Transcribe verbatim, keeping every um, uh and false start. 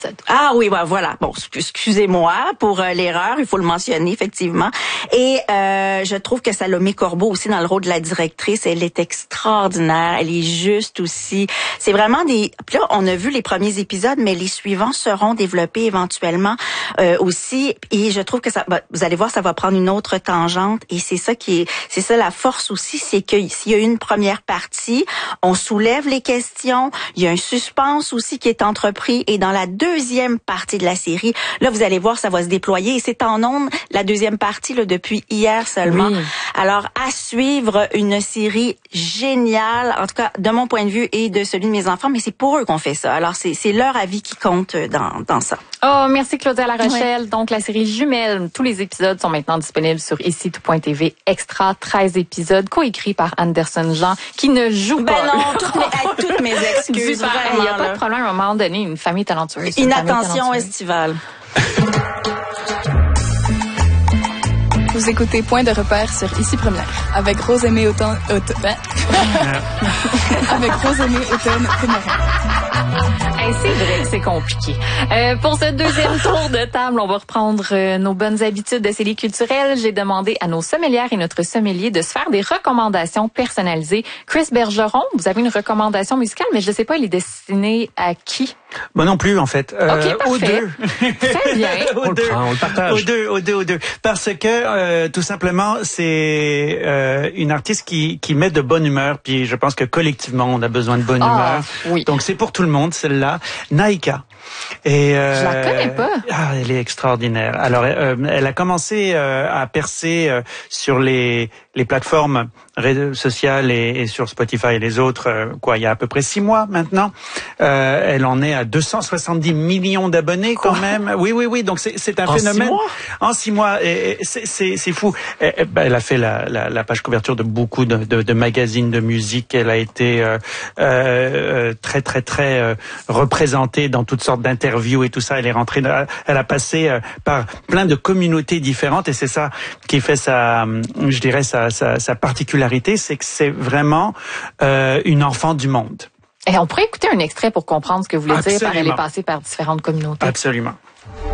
Ah oui, ouais, voilà. Bon, excusez-moi pour euh, l'erreur, il faut le mentionner effectivement. Et euh, je trouve que Salomé Corbeau aussi dans le rôle de la directrice, elle est extraordinaire, elle est juste aussi. C'est vraiment des. Puis là, on a vu les premiers épisodes, mais les suivants seront développés éventuellement euh, aussi. Et je trouve que ça, bah, vous allez voir, ça va prendre une autre tangente. Et c'est ça qui est, c'est ça la force aussi, c'est que s'il y a une première partie, on soulève les questions. Il y a un suspense aussi qui est entrepris. Et dans la deuxième partie de la série, là, vous allez voir, ça va se déployer. Et c'est en ondes, la deuxième partie, là, depuis hier seulement. Oui. Alors, à suivre, une série géniale, en tout cas, de mon point de vue et de celui de mes enfants, mais c'est pour eux qu'on fait ça. Alors, c'est, c'est leur avis qui compte dans, dans ça. Oh, merci Claudia Larochelle. Ouais. Donc, la série Jumelles, tous les épisodes sont maintenant disponibles sur ici tout point t v. Extra, treize épisodes, coécrits par Anderson Jean, qui ne joue ben pas. Ben non, toutes mes, toutes mes excuses. Il n'y a pas de problème à un moment donné, une famille talentueuse. Une, une attention estivale. Vous écoutez Point de repère sur Ici Première avec Rosemée Automne... Auto... avec Rosemée Automne Hey, c'est vrai que c'est compliqué. Euh, pour ce deuxième tour de table, on va reprendre euh, nos bonnes habitudes de séries culturelles. J'ai demandé à nos sommelières et notre sommelier de se faire des recommandations personnalisées. Chris Bergeron, vous avez une recommandation musicale, mais je ne sais pas, elle est destinée à qui? Moi non plus, en fait. Euh, OK, parfait. Aux deux. Très bien. aux on, deux. Le prend, on le partage. Aux deux, aux deux, aux deux. Parce que, euh, tout simplement, c'est euh, une artiste qui, qui met de bonne humeur. Puis je pense que collectivement, on a besoin de bonne ah, humeur. Oui. Donc c'est pour tout le monde, celle-là. Naïka. Et euh, je la connais pas. Ah, elle est extraordinaire. Alors, euh, elle a commencé euh, à percer euh, sur les les plateformes sociales et, et sur Spotify et les autres, euh, quoi, il y a à peu près six mois maintenant. Euh, elle en est à deux cent soixante-dix millions d'abonnés quand même. Oui, oui, oui. Donc c'est c'est un en phénomène. Six mois? En six mois, et, et c'est c'est c'est fou. Et, et, ben, elle a fait la, la la page couverture de beaucoup de de, de magazines de musique. Elle a été euh, euh, très très très euh, représentée dans toutes sortes d'interviews et tout ça. Elle est rentrée, elle a passé euh, par plein de communautés différentes et c'est ça qui fait sa, je dirais sa sa, sa particularité, c'est que c'est vraiment euh, une enfant du monde. Et on pourrait écouter un extrait pour comprendre ce que vous voulez Absolument. dire par elle est passée par différentes communautés. Absolument.